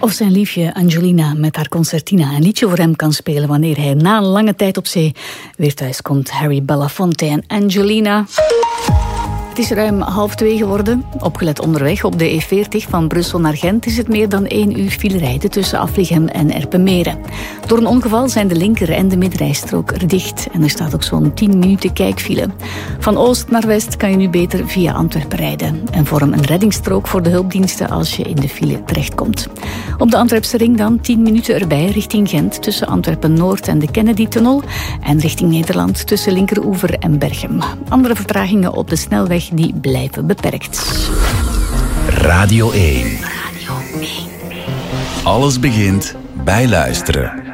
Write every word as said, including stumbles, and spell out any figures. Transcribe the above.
Of zijn liefje Angelina met haar concertina een liedje voor hem kan spelen wanneer hij na een lange tijd op zee weer thuis komt. Harry Belafonte en Angelina. Het is ruim half twee geworden. Opgelet onderweg op de E veertig van Brussel naar Gent is het meer dan één uur file rijden tussen Afligem en Erpenmeren. Door een ongeval zijn de linker- en de middenrijstrook er dicht. En er staat ook zo'n tien minuten kijkfile. Van oost naar west kan je nu beter via Antwerpen rijden. En vorm een reddingsstrook voor de hulpdiensten als je in de file terechtkomt. Op de Antwerpse ring dan tien minuten erbij richting Gent tussen Antwerpen-Noord en de Kennedy-tunnel. En richting Nederland tussen Linkeroever en Berchem. Andere vertragingen op de snelweg die blijven beperkt. Radio één. Alles begint bij luisteren.